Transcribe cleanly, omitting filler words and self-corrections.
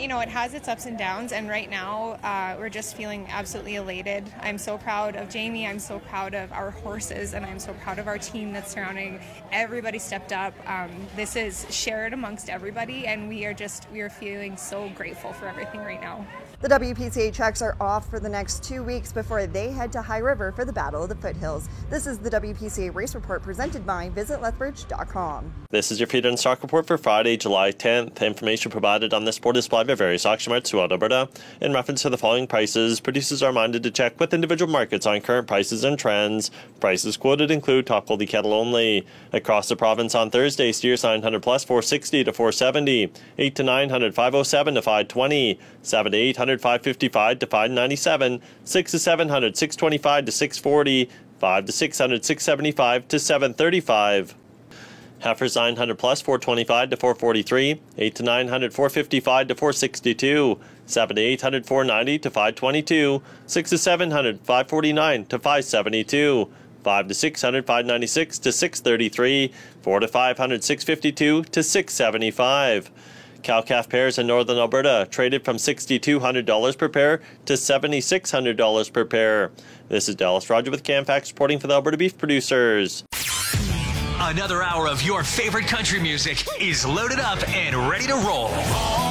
it has its ups and downs, and right now we're just feeling absolutely elated. I'm so proud of Jamie. I'm so proud of our horses, and I'm so proud of our team that's surrounding. Everybody stepped up. This is shared amongst everybody, and we are feeling so grateful for everything right now. The WPCA trucks are off for the next 2 weeks before they head to High River for the Battle of the Foothills. This is the WPCA Race Report presented by VisitLethbridge.com. This is your feed and stock report for Friday, July 10th. Information provided on this report is supplied by various auction marts throughout Alberta. In reference to the following prices, producers are reminded to check with individual markets on current prices and trends. Prices quoted include top quality cattle only. Across the province on Thursday, steers 900 plus 460 to 470, 8 to 900 507 to 520, 7 to 800 555 to 597, 6 to 700 625 to 640, 5 to 600 675 to 735. Heifers 900 plus 425 to 443, 8 to 900 455 to 462, 7 to 800 490 to 522, 6 to 700 549 to 572, 5 to 600 596 to 633, 4 to 500 652 to 675. Cow-calf pairs in northern Alberta traded from $6,200 per pair to $7,600 per pair. This is Dallas Roger with CamFax reporting for the Alberta Beef Producers. Another hour of your favorite country music is loaded up and ready to roll.